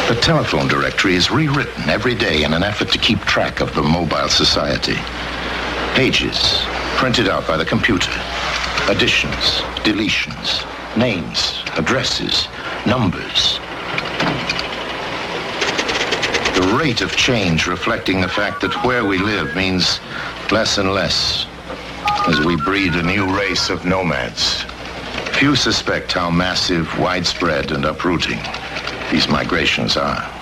The telephone directory is rewritten every day in an effort to keep track of the mobile society. Pages printed out by the computer. Additions, deletions, names, addresses, numbers. The rate of change reflecting the fact that where we live means less and less as we breed a new race of nomads. Few suspect how massive, widespread, and uprooting these migrations are.